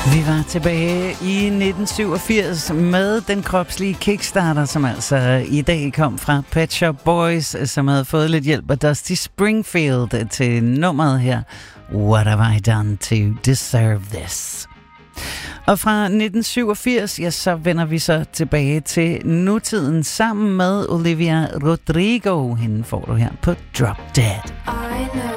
Vi var tilbage i 1987 med den kropslige Kickstarter, som altså i dag kom fra Pet Shop Boys, som havde fået lidt hjælp af Dusty Springfield til nummeret her. What have I done to deserve this? Og fra 1987, ja, så vender vi så tilbage til nutiden sammen med Olivia Rodrigo. Hende får du her på Drop Dead. I know